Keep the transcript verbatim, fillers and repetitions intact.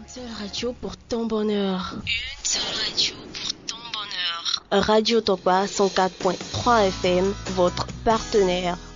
Seule radio pour ton bonheur. Une seule radio pour ton bonheur. Radio Tokwa cent quatre point trois F M, votre partenaire.